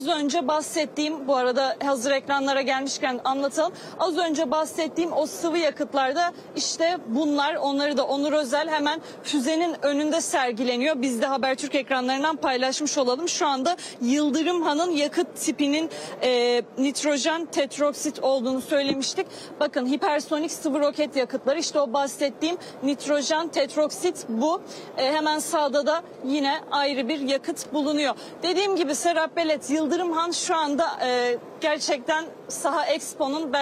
Az önce bahsettiğim, bu arada hazır ekranlara gelmişken anlatalım. Az önce bahsettiğim o sıvı yakıtlarda işte bunlar, onları da Onur Özel hemen füzenin önünde sergileniyor. Biz de Habertürk ekranlarından paylaşmış olalım. Şu anda Yıldırım Han'ın yakıt tipinin nitrojen tetroksit olduğunu söylemiştik. Bakın hipersonik sıvı roket yakıtları, işte o bahsettiğim nitrojen tetroksit bu. Hemen sağda da yine ayrı bir yakıt bulunuyor. Dediğim gibi Serap Belet, Yıldırım Han şu anda gerçekten Saha Expo'nun